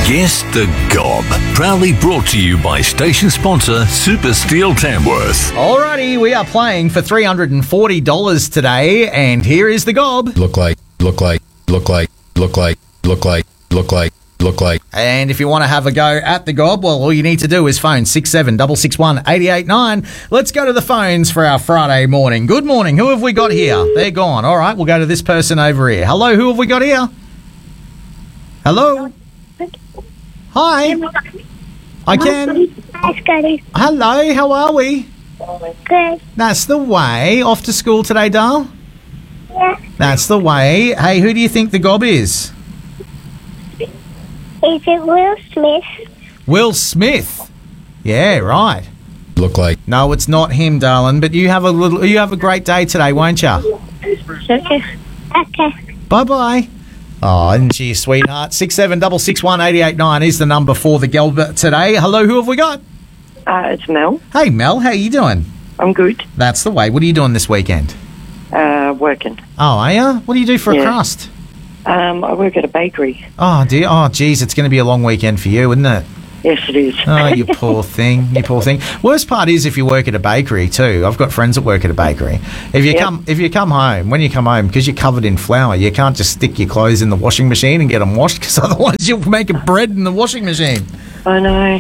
Guess the Gob. Proudly brought to you by station sponsor Super Steel Tamworth. Alrighty, we are playing for $340 today, and here is the Gob. Look like. And if you want to have a go at the Gob, well, all you need to do is phone 67661889. Let's go to the phones for our Friday morning. Good morning. Who have we got here? They're gone. All right, we'll go to this person over here. Hello, who have we got here? Hello? Hi. I can. Hi, Scotty. Hello, how are we? Good. That's the way. Off to school today, Dal? Yeah. That's the way. Hey, who do you think the Gob is? Is it Will Smith? Will Smith. Yeah, right. Look like. No, it's not him, darling. But you have a great day today, won't you? Okay. Bye bye. Oh, isn't she a sweetheart? 67661889 is the number for the Gob today. Hello, who have we got? It's Mel. Hey, Mel, how you doing? I'm good. That's the way. What are you doing this weekend? Working. Oh, are you? What do you do for a Yeah. crust? I work at a bakery. Oh, dear. Oh, geez, it's going to be a long weekend for you, isn't it? Yes, it is. Oh, you poor thing. You poor thing. Worst part is if you work at a bakery too. I've got friends that work at a bakery. If you come home, when you come home, because you're covered in flour, you can't just stick your clothes in the washing machine and get them washed, because otherwise you'll make a bread in the washing machine. I know.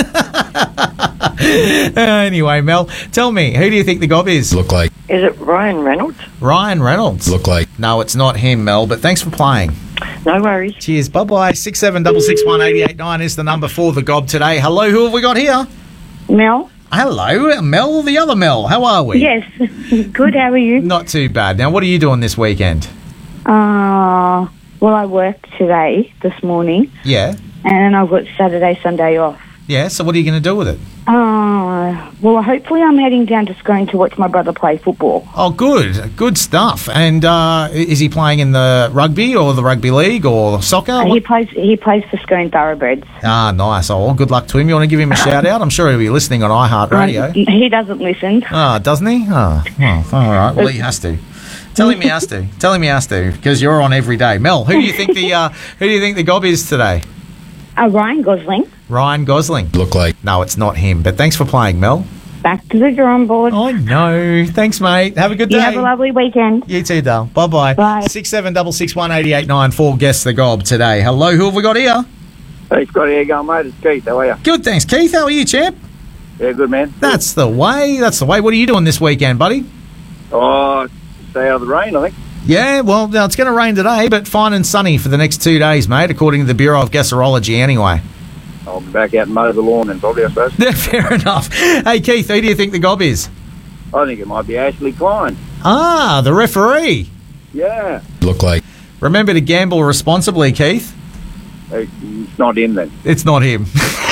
Anyway, Mel, tell me, who do you think the Gob is? Look like. Is it Ryan Reynolds? Ryan Reynolds. Look like. No, it's not him, Mel, but thanks for playing. No worries. Cheers. Bye-bye. 67661889 is the number for the Gob today. Hello, who have we got here? Mel? Hello, Mel, the other Mel. How are we? Yes. Good, how are you? Not too bad. Now, what are you doing this weekend? Well, I worked today, this morning, Yeah. and I've got Saturday, Sunday off. Yeah, so what are you going to do with it? Well, hopefully I'm heading down to Scone to watch my brother play football. Oh, good. Good stuff. And is he playing in the rugby or the rugby league or soccer? He plays for Scone Thoroughbreds. Ah, nice. Oh, well, good luck to him. You want to give him a shout-out? I'm sure he'll be listening on iHeartRadio. He doesn't listen. Oh, doesn't he? Oh, all right. Well, he has to. Tell him he has to. Tell him he has to, because you're on every day. Mel, who do you think the Gob is today? Ryan Gosling. Ryan Gosling. Look like. No, it's not him. But thanks for playing, Mel. Back to the drawing board. I know. Thanks, mate. Have a good day. You have a lovely weekend. You too, Dale. Bye-bye. Bye. 67661889 for Guess the Gob today. Hello, who have we got here? Hey, Scotty, how you going, mate? It's Keith. How are you? Good, thanks, Keith. How are you, champ? Yeah, good, man. That's the way. That's the way. What are you doing this weekend, buddy? Oh, stay out of the rain, I think. Yeah, well, no, it's going to rain today, but fine and sunny for the next 2 days, mate, according to the Bureau of Gasserology anyway. I'll be back out and mow the lawn then, probably, I suppose. Fair enough. Hey, Keith, who do you think the Gob is? I think it might be Ashley Klein. Ah, the referee. Yeah. Look like. Remember to gamble responsibly, Keith. It's not him, then. It's not him.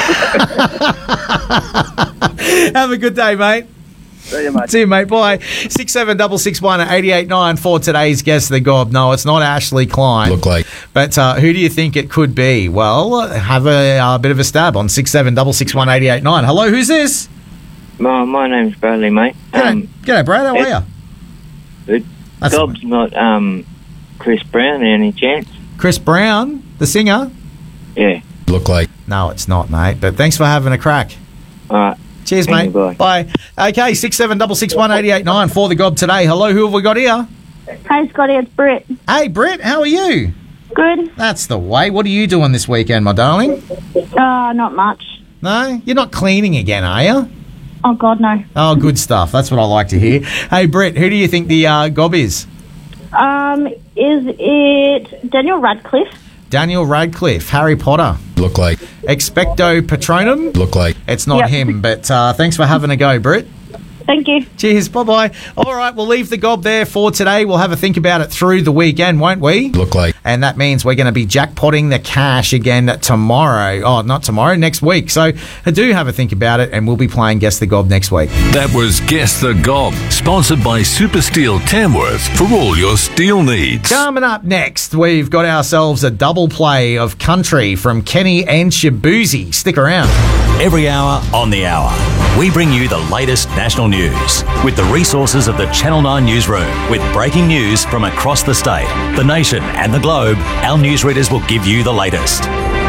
Have a good day, mate. See you, mate. See you, mate. Bye. 67661889 for today's Guess the Gob. No, it's not Ashley Klein. Look like. But who do you think it could be? Well, have a bit of a stab on 67661889. Hello, who's this? My name's Bradley, mate. G'day, Brad. How are you? The Gob's not Chris Brown, any chance? Chris Brown, the singer? Yeah. Look like. No, it's not, mate. But thanks for having a crack. All right. Cheers, Thank mate. you, bye. Okay, 67661889 for the Gob today. Hello, who have we got here? Hey, Scotty, it's Britt. Hey, Britt, how are you? Good. That's the way. What are you doing this weekend, my darling? Not much. No? You're not cleaning again, are you? Oh, God, no. Oh, good stuff. That's what I like to hear. Hey, Britt, who do you think the Gob is? Is it Daniel Radcliffe? Daniel Radcliffe, Harry Potter. Look like. Expecto Patronum? Look like. It's not Yep. him, but thanks for having a go, Britt. Thank you. Cheers, bye-bye. All right, we'll leave the Gob there for today. We'll have a think about it through the weekend, won't we? Look like. And that means we're going to be jackpotting the cash again tomorrow. Oh, not tomorrow, next week. So do have a think about it, and we'll be playing Guess the Gob next week. That was Guess the Gob, sponsored by Super Steel Tamworth for all your steel needs. Coming up next, we've got ourselves a double play of country from Kenny and Shabuzi. Stick around. Every hour on the hour, we bring you the latest national news with the resources of the Channel 9 newsroom. With breaking news from across the state, the nation and the globe, our newsreaders will give you the latest.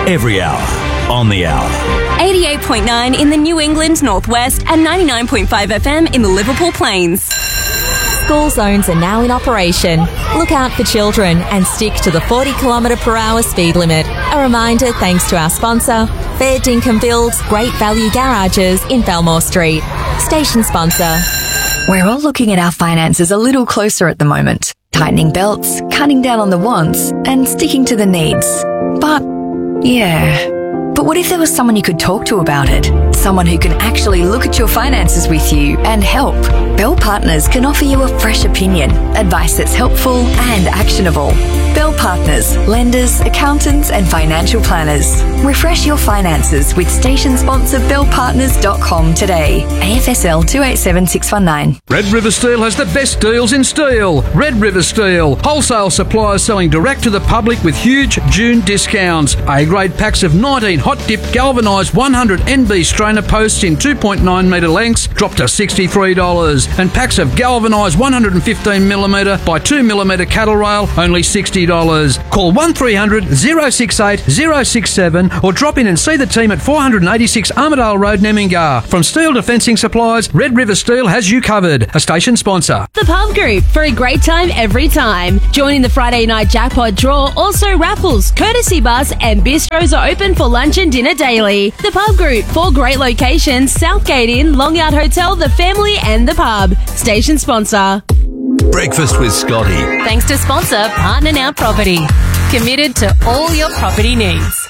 every hour on the hour. 88.9 in the New England Northwest and 99.5 FM in the Liverpool Plains. School zones are now in operation. Look out for children and stick to the 40km/h speed limit. A reminder thanks to our sponsor, Fair Dinkum Builds Great Value Garages in Belmore Street. Station sponsor. We're all looking at our finances a little closer at the moment. Tightening belts, cutting down on the wants, and sticking to the needs. But what if there was someone you could talk to about it? Someone who can actually look at your finances with you and help. Bell Partners can offer you a fresh opinion, advice that's helpful and actionable. Bell Partners, lenders, accountants and financial planners. Refresh your finances with station sponsor bellpartners.com today. AFSL 287619. Red River Steel has the best deals in steel. Red River Steel, wholesale suppliers selling direct to the public with huge June discounts. A-grade packs of 19 hot-dip galvanised 100 NB strainer posts in 2.9 metre lengths drop to $63. And packs of galvanised 115mm by 2mm cattle rail only $60. Call 1300 068 067 or drop in and see the team at 486 Armadale Road, Nemmingar. From Steel to Fencing Supplies, Red River Steel has you covered. A station sponsor. The Pub Group, for a great time every time. Joining the Friday night jackpot draw, also raffles, courtesy bus and bistros are open for lunch and dinner daily. The Pub Group, 4 great locations, Southgate Inn, Longyard Hotel, The Family and The Pub. Station sponsor. Breakfast with Scotty. Thanks to sponsor Partner Now Property. Committed to all your property needs.